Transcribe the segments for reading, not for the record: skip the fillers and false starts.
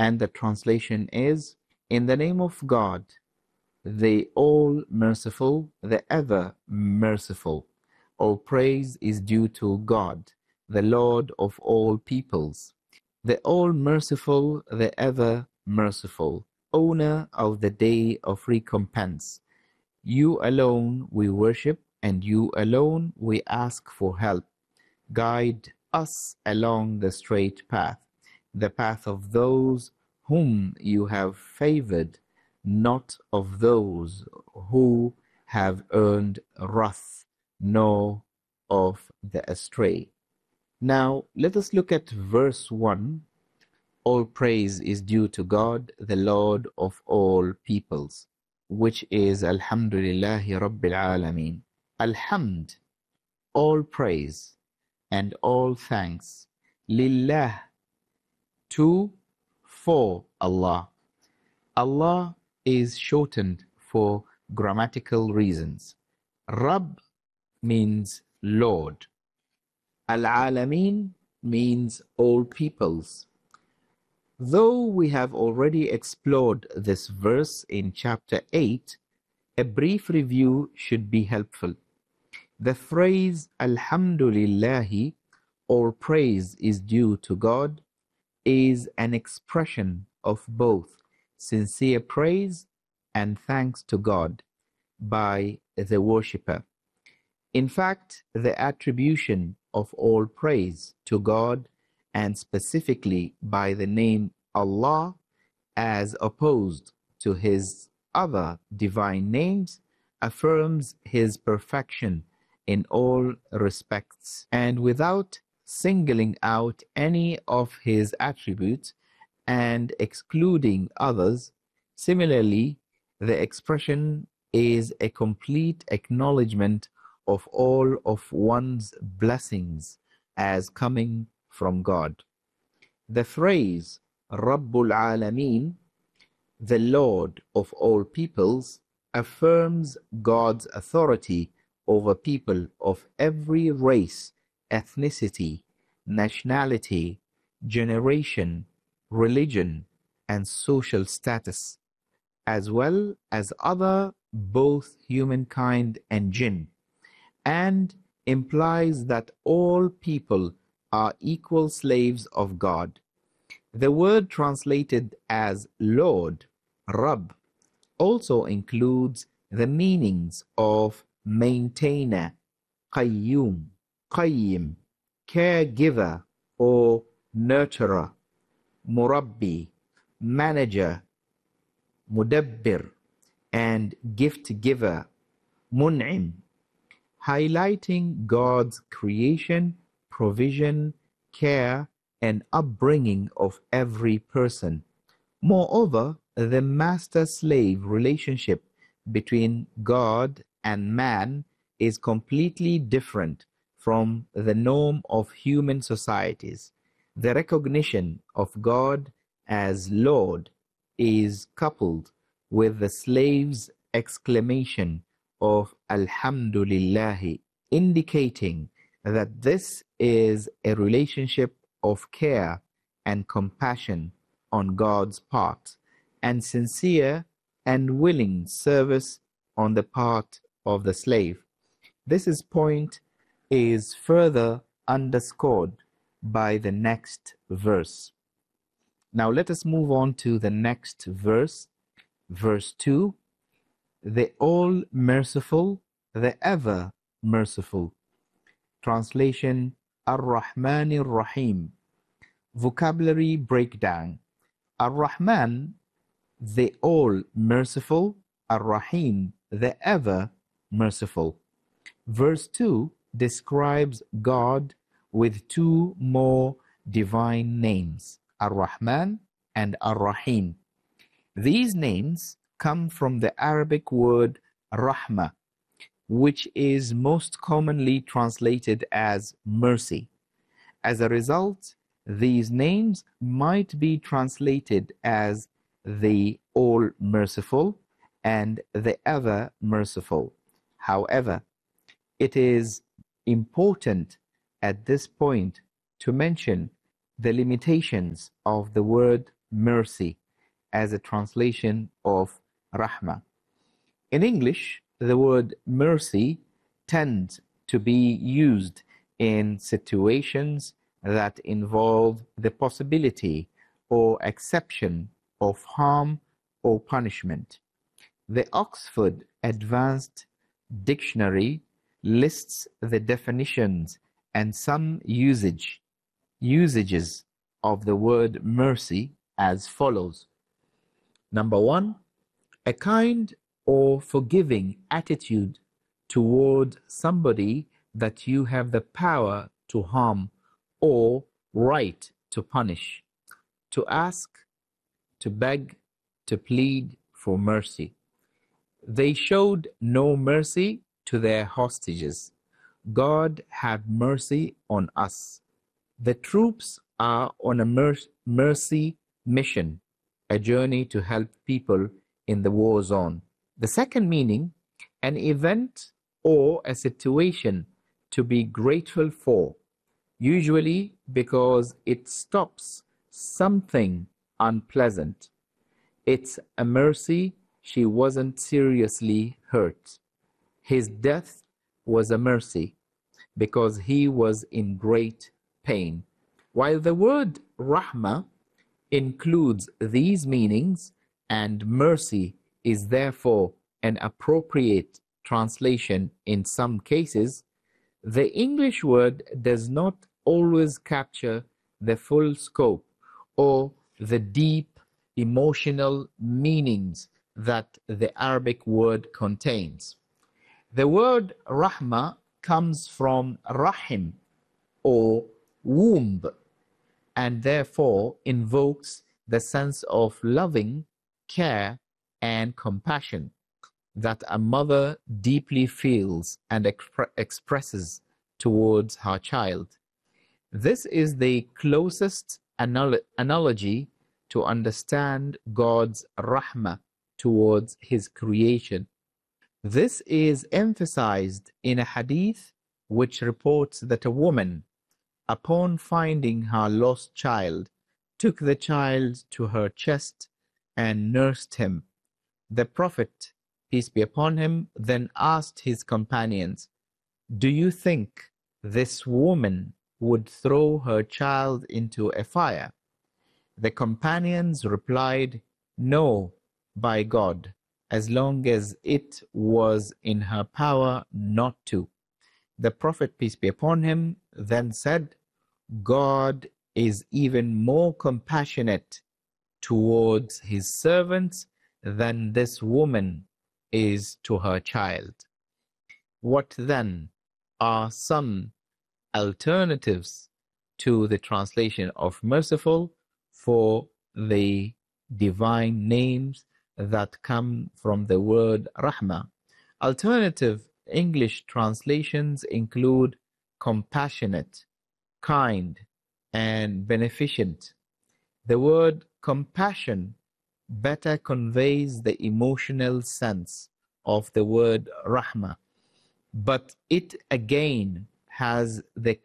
And the translation is, in the name of God, the all-merciful, the ever-merciful. All praise is due to God, the Lord of all peoples, the all-merciful, the ever-merciful, owner of the day of recompense. You alone we worship, and you alone we ask for help. Guide us along the straight path, the path of those whom you have favored, not of those who have earned wrath, nor of the astray. Now, let us look at verse 1. All praise is due to God, the Lord of all peoples, which is Alhamdulillahi Rabbil Alameen. Alhamd, all praise and all thanks. Lillah, to, for Allah. Allah is shortened for grammatical reasons. Rabb means Lord. Al-Alameen means all peoples. Though we have already explored this verse in chapter 8, a brief review should be helpful. The phrase Alhamdulillahi, all praise is due to God, is an expression of both sincere praise and thanks to God by the worshipper. In fact, the attribution of all praise to God, and specifically by the name Allah, as opposed to his other divine names, affirms his perfection in all respects, and without singling out any of his attributes and excluding others. Similarly, the expression is a complete acknowledgement of all of one's blessings as coming from God. The phrase Rabbul Alameen, the Lord of all peoples, affirms God's authority over people of every race, ethnicity, nationality, generation, religion, and social status, as well as other both humankind and jinn, and implies that all people are equal slaves of God. The word translated as Lord, Rabb, also includes the meanings of maintainer, Qayyum, Qayyim, caregiver or nurturer, Murabbi, manager, Mudabbir, and gift giver, Mun'im, highlighting God's creation, provision, care, and upbringing of every person. Moreover, the master-slave relationship between God and man is completely different from the norm of human societies. The recognition of God as Lord is coupled with the slave's exclamation of Alhamdulillahi, indicating that this is a relationship of care and compassion on God's part, and sincere and willing service on the part of the slave. This point is further underscored by the next verse. Now let us move on to the next verse, verse 2. The all-merciful, the ever-merciful. Translation, Ar-Rahman Ar-Rahim. Vocabulary breakdown. Ar-Rahman, the all-merciful, Ar-Rahim, the ever-merciful. Verse 2 describes God with two more divine names, Ar-Rahman and Ar-Rahim. These names come from the Arabic word Rahmah, which is most commonly translated as mercy. As a result, these names might be translated as the all-merciful and the ever-merciful. However, it is important at this point to mention the limitations of the word mercy as a translation of rahmah. In English, the word mercy tends to be used in situations that involve the possibility or exception of harm or punishment. The Oxford Advanced Dictionary lists the definitions and some usages of the word mercy as follows. Number one, a kind or forgiving attitude toward somebody that you have the power to harm or right to punish, to ask, to beg, to plead for mercy. They showed no mercy to their hostages. God have mercy on us. The troops are on a mercy mission, a journey to help people in the war zone. The second meaning, an event or a situation to be grateful for, usually because it stops something unpleasant. It's a mercy she wasn't seriously hurt. His death was a mercy because he was in great pain. While the word rahmah includes these meanings and mercy is therefore an appropriate translation in some cases, the English word does not always capture the full scope or the deep emotional meanings that the Arabic word contains. The word rahmah comes from rahim or womb and therefore invokes the sense of loving care and compassion that a mother deeply feels and expresses towards her child. This is the closest analogy to understand God's rahmah towards his creation. This is emphasized in a hadith which reports that a woman, upon finding her lost child, took the child to her chest and nursed him. The Prophet, peace be upon him, then asked his companions, "Do you think this woman would throw her child into a fire?" The companions replied, "No, by God, as long as it was in her power not to." The Prophet, peace be upon him, then said, "God is even more compassionate towards his servants than this woman is to her child." What then are some alternatives to the translation of merciful for the divine names that come from the word rahmah? Alternative English translations include compassionate, kind, and beneficent. The word compassion better conveys the emotional sense of the word rahmah, but it again has the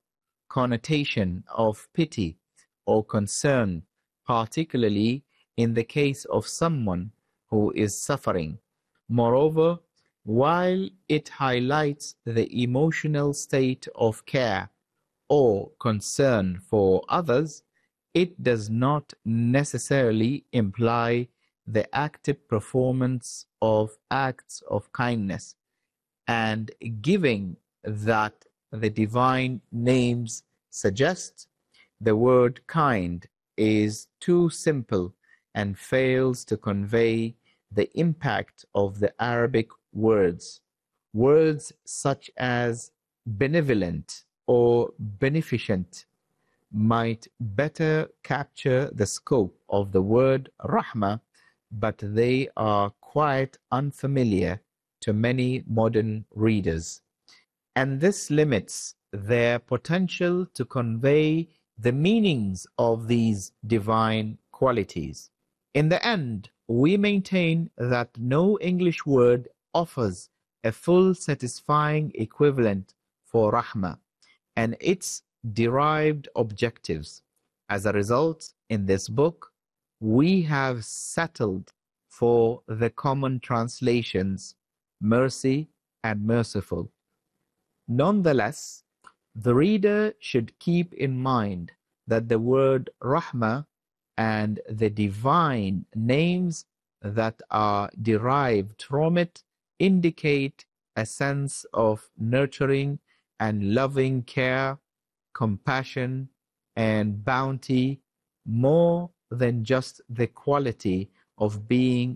connotation of pity or concern, particularly in the case of someone who is suffering. Moreover, while it highlights the emotional state of care or concern for others, it does not necessarily imply the active performance of acts of kindness and giving that the divine names suggest. The word kind is too simple and fails to convey the impact of the Arabic words. Words such as benevolent or beneficent might better capture the scope of the word rahmah, but they are quite unfamiliar to many modern readers. And this limits their potential to convey the meanings of these divine qualities. In the end, we maintain that no English word offers a full satisfying equivalent for rahmah and its derived objectives. As a result, in this book, we have settled for the common translations, mercy and merciful. Nonetheless, the reader should keep in mind that the word Rahmah and the divine names that are derived from it indicate a sense of nurturing and loving care, compassion, and bounty more than just the quality of being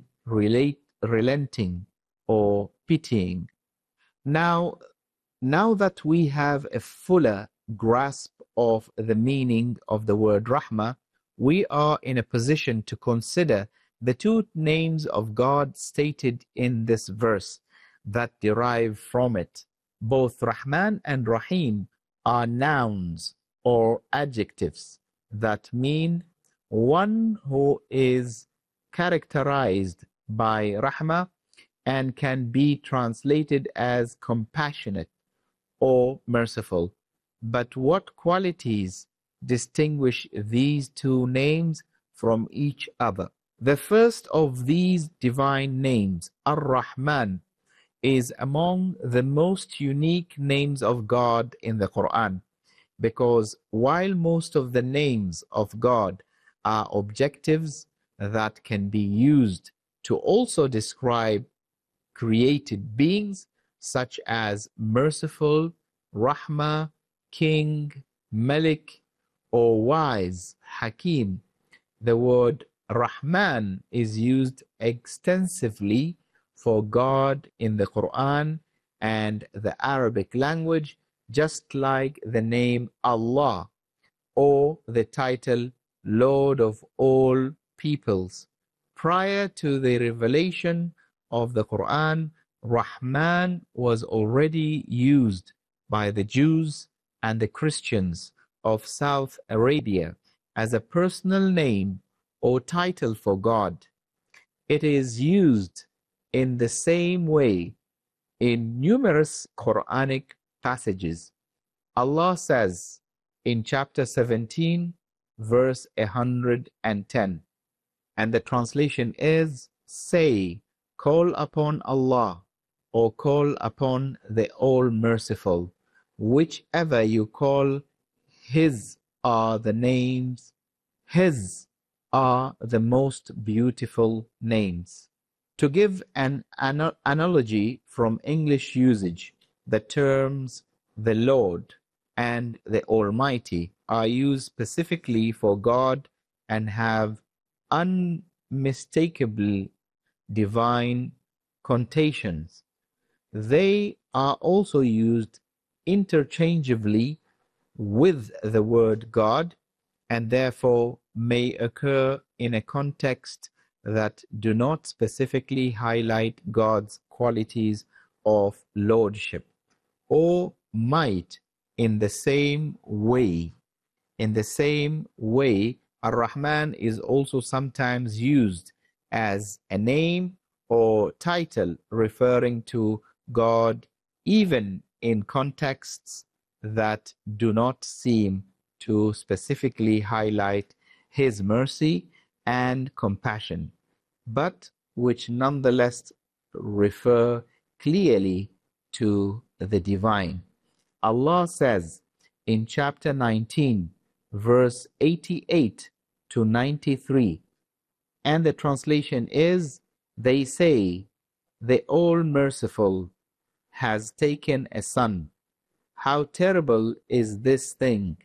relenting or pitying. Now, now that we have a fuller grasp of the meaning of the word Rahmah, we are in a position to consider the two names of God stated in this verse that derive from it. Both Rahman and Rahim are nouns or adjectives that mean one who is characterized by Rahmah and can be translated as compassionate or merciful. But what qualities distinguish these two names from each other? The first of these divine names, Ar-Rahman, is among the most unique names of God in the Quran, because while most of the names of God are objectives that can be used to also describe created beings such as merciful, Rahma, king, Malik, or wise, Hakim, the word Rahman is used extensively for God in the Quran and the Arabic language, just like the name Allah or the title Lord of all peoples. Prior to the revelation of the Quran, Rahman was already used by the Jews and the Christians of South Arabia as a personal name or title for God. It is used in the same way in numerous Quranic passages. Allah says in chapter 17, verse 110, and the translation is, say, call upon Allah or call upon the All-Merciful. Whichever you call, His are the names, His are the most beautiful names. To give an analogy from English usage, the terms the Lord and the Almighty are used specifically for God and have unmistakable divine connotations. They are also used interchangeably with the word God and therefore may occur in a context that do not specifically highlight God's qualities of lordship, or might in the same way. In the same way, Ar-Rahman is also sometimes used as a name or title referring to God, even in contexts that do not seem to specifically highlight His mercy and compassion, but which nonetheless refer clearly to the divine. Allah says in chapter 19, verse 88 to 93, and the translation is, they say, the All-Merciful has taken a son. How terrible is this thing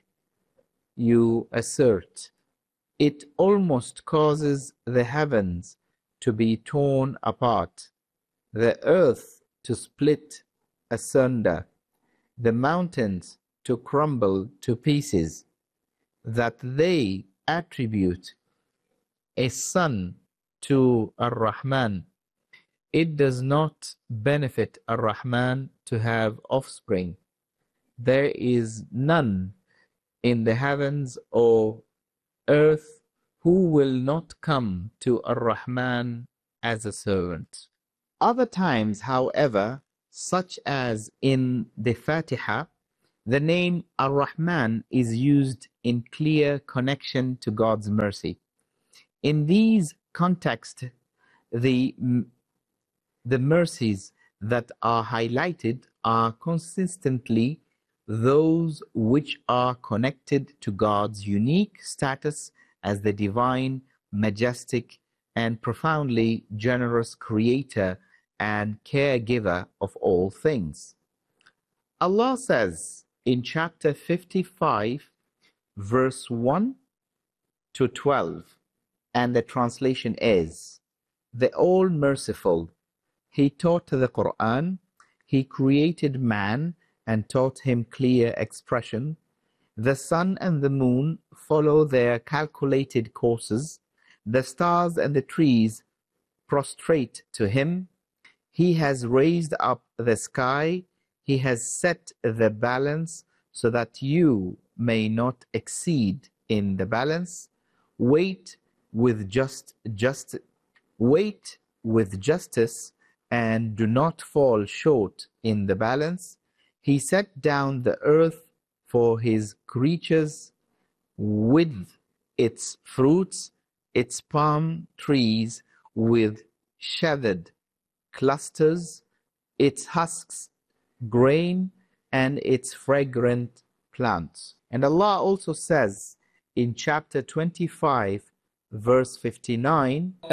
you assert! It almost causes the heavens to be torn apart, the earth to split asunder, the mountains to crumble to pieces, that they attribute a son to Ar-Rahman. It does not benefit Ar-Rahman to have offspring. There is none in the heavens or earth who will not come to Ar-Rahman as a servant. Other times, however, such as in the Fatiha, the name Ar-Rahman is used in clear connection to God's mercy. In these contexts, the mercies that are highlighted are consistently those which are connected to God's unique status as the divine, majestic, and profoundly generous creator and caregiver of all things. Allah says in chapter 55, verse 1 to 12, and the translation is, the All-Merciful, He taught the Quran, He created man and taught him clear expression. The sun and the moon follow their calculated courses. The stars and the trees prostrate to him. He has raised up the sky. He has set the balance so that you may not exceed in the balance. Wait with justice and do not fall short in the balance. He set down the earth for his creatures with its fruits, its palm trees with feathered clusters, its husks, grain, and its fragrant plants. And Allah also says in chapter 25, verse 59,